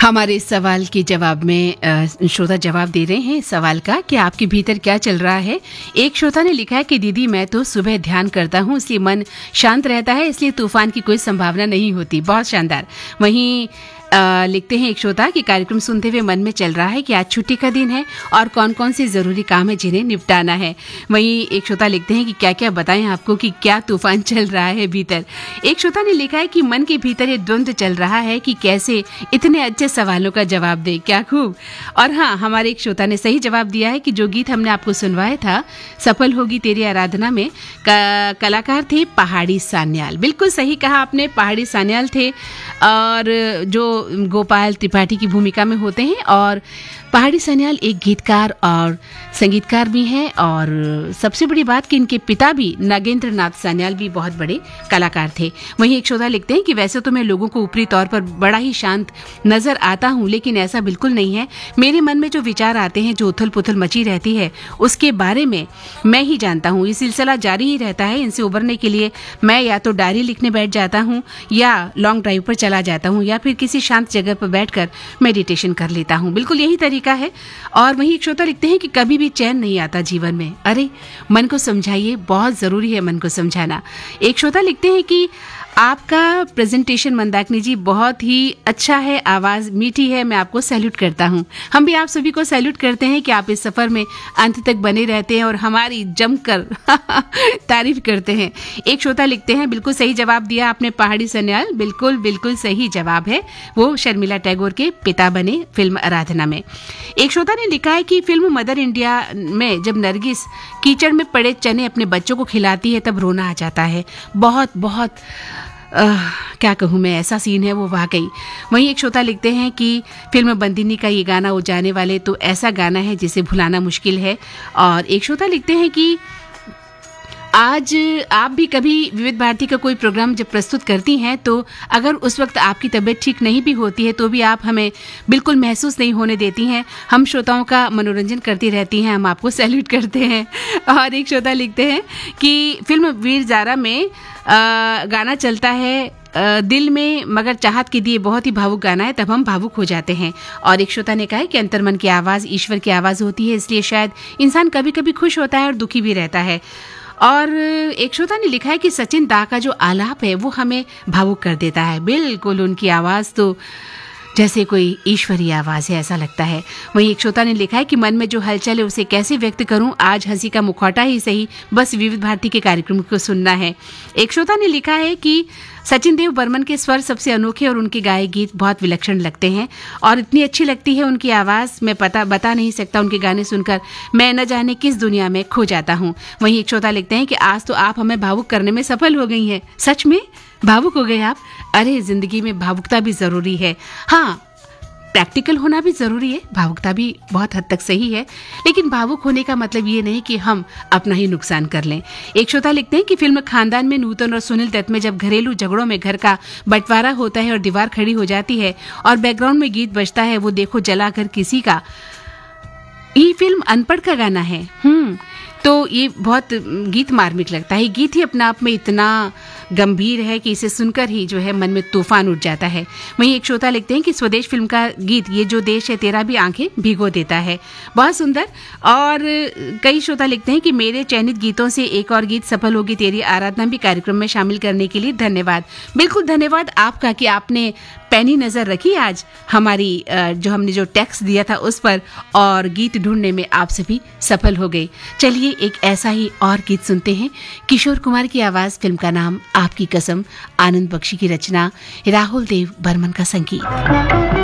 हमारे इस सवाल के जवाब में श्रोता जवाब दे रहे हैं सवाल का कि आपके भीतर क्या चल रहा है। एक श्रोता ने लिखा है कि दीदी मैं तो सुबह ध्यान करता हूँ इसलिए मन शांत रहता है, इसलिए तूफान की कोई संभावना नहीं होती। बहुत शानदार। वहीं लिखते हैं एक श्रोता कि कार्यक्रम सुनते हुए मन में चल रहा है कि आज छुट्टी का दिन है और कौन कौन से जरूरी काम है जिन्हें निपटाना है। वहीं एक श्रोता लिखते हैं कि क्या क्या बताएं आपको कि क्या तूफान चल रहा है भीतर। एक श्रोता ने लिखा है कि मन के भीतर ये द्वंद्व चल रहा है कि कैसे इतने अच्छे सवालों का जवाब दे। क्या खूब। और हाँ, हमारे एक श्रोता ने सही जवाब दिया है कि जो गीत हमने आपको सुनवाया था सफल होगी तेरी आराधना में कलाकार थे पहाड़ी सान्याल। बिल्कुल सही कहा आपने, पहाड़ी सान्याल थे और जो गोपाल त्रिपाठी की भूमिका में होते हैं। और पहाड़ी सान्याल एक गीतकार और संगीतकार भी हैं और सबसे बड़ी बात कि इनके पिता भी नागेंद्र नाथ सान्याल भी बहुत बड़े कलाकार थे। वहीं एक श्रोता लिखते हैं कि वैसे तो मैं लोगों को ऊपरी तौर पर बड़ा ही शांत नजर आता हूं, लेकिन ऐसा बिल्कुल नहीं है। मेरे मन में जो विचार आते हैं, जो उथल पुथल मची रहती है, उसके बारे में मैं ही जानता हूं। ये सिलसिला जारी ही रहता है। इनसे उबरने के लिए मैं या तो डायरी लिखने बैठ जाता हूं या लॉन्ग ड्राइव पर चला जाता हूं या फिर किसी शांत जगह पर बैठकर मेडिटेशन कर लेता हूं। बिल्कुल यही तरीका है। और वहीं एक श्रोता लिखते हैं कि कभी भी चैन नहीं आता जीवन में। अरे मन को समझाइए, बहुत जरूरी है मन को समझाना। एक श्रोता लिखते हैं कि आपका प्रेजेंटेशन मंदाकिनी जी बहुत ही अच्छा है, आवाज मीठी है, मैं आपको सैल्यूट करता हूं। हम भी आप सभी को सैल्यूट करते हैं कि आप इस सफर में अंत तक बने रहते हैं और हमारी जमकर तारीफ करते हैं। एक श्रोता लिखते हैं बिल्कुल सही जवाब दिया आपने पहाड़ी सान्याल, बिल्कुल बिल्कुल सही जवाब है। वो शर्मिला टैगोर के पिता बने फिल्म आराधना में। एक श्रोता ने लिखा है कि फिल्म मदर इंडिया में जब नरगिस कीचड़ में पड़े चने अपने बच्चों को खिलाती है तब रोना आ जाता है। बहुत बहुत क्या कहूँ मैं, ऐसा सीन है वो वाकई। वहीं एक श्रोता लिखते हैं कि फिल्म बंदिनी का ये गाना ओ जाने वाले तो ऐसा गाना है जिसे भुलाना मुश्किल है। और एक श्रोता लिखते हैं कि आज आप भी कभी विविध भारती का कोई प्रोग्राम जब प्रस्तुत करती हैं तो अगर उस वक्त आपकी तबीयत ठीक नहीं भी होती है तो भी आप हमें बिल्कुल महसूस नहीं होने देती हैं। हम श्रोताओं का मनोरंजन करती रहती हैं, हम आपको सैल्यूट करते हैं। और एक श्रोता लिखते हैं कि फिल्म वीर ज़ारा में गाना चलता है दिल में मगर चाहत के दिए, बहुत ही भावुक गाना है, तब हम भावुक हो जाते हैं। और एक श्रोता ने कहा है कि अंतर्मन की आवाज़ ईश्वर की आवाज़ होती है, इसलिए शायद इंसान कभी कभी खुश होता है और दुखी भी रहता है। और एक श्रोता ने लिखा है कि सचिन दा का जो आलाप है वो हमें भावुक कर देता है। बिल्कुल उनकी आवाज़ तो जैसे कोई ईश्वरीय आवाज़ है, ऐसा लगता है। वहीं एक श्रोता ने लिखा है कि मन में जो हलचल है उसे कैसे व्यक्त करूं, आज हंसी का मुखौटा ही सही, बस विविध भारती के कार्यक्रम को सुनना है। एक श्रोता ने लिखा है कि सचिन देव बर्मन के स्वर सबसे अनोखे और उनके गाए गीत बहुत विलक्षण लगते हैं और इतनी अच्छी लगती है उनकी आवाज़, मैं बता नहीं सकता। उनके गाने सुनकर मैं न जाने किस दुनिया में खो जाता हूँ। वहीं एक श्रोता लिखते हैं कि आज तो आप हमें भावुक करने में सफल हो गई हैं। सच में भावुक हो गए आप? अरे जिंदगी में भावुकता भी जरूरी है। हाँ, प्रैक्टिकल होना भी जरूरी है, भावुकता भी बहुत हद तक सही है, लेकिन भावुक होने का मतलब ये नहीं कि हम अपना ही नुकसान कर लें। एक श्रोता लिखते हैं कि फिल्म खानदान में नूतन और सुनील दत्त में जब घरेलू झगड़ों में घर का बंटवारा होता है और दीवार खड़ी हो जाती है और बैकग्राउंड में गीत बजता है, वो देखो जला कर किसी का, ये फिल्म अनपढ़ का गाना है। तो ये बहुत गीत मार्मिक लगता है। गीत ही अपने आप में इतना गंभीर है कि इसे सुनकर ही जो है मन में तूफान उठ जाता है। वहीं एक श्रोता लिखते हैं कि स्वदेश फिल्म का गीत ये जो देश है तेरा भी आंखें भिगो देता है, बहुत सुंदर। और कई श्रोता लिखते हैं कि मेरे चयनित गीतों से एक और गीत सफल होगी तेरी आराधना भी कार्यक्रम में शामिल करने के लिए धन्यवाद। बिल्कुल धन्यवाद आपका कि आपने पैनी नजर रखी आज हमारी जो हमने जो टेक्स्ट दिया था उस पर और गीत ढूंढने में आप सभी सफल हो गए। चलिए एक ऐसा ही और गीत सुनते हैं। किशोर कुमार की आवाज, फिल्म का नाम आपकी कसम, आनंद बख्शी की रचना, राहुल देव बर्मन का संगीत।